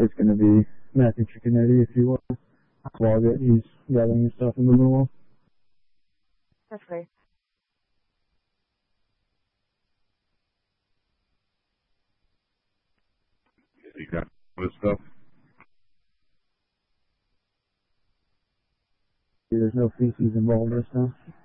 it's going to be Matthew Cicconetti, if you will. While he's gathering his stuff and moving along. That's great. You got this stuff? There's no feces involved this time.